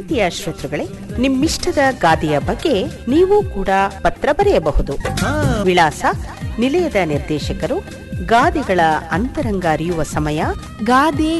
ಪ್ರೀತಿಯ ಶ್ರೋತೃಗಳೇ, ನಿಮ್ಮಿಷ್ಟದ ಗಾದೆಯ ಬಗ್ಗೆ ನೀವು ಕೂಡ ಪತ್ರ ಬರೆಯಬಹುದು. ವಿಳಾಸ: ನಿಲಯದ ನಿರ್ದೇಶಕರು, ಗಾದೆಗಳ ಅಂತರಂಗ ಅರಿಯುವ ಸಮಯ, ಗಾದೆ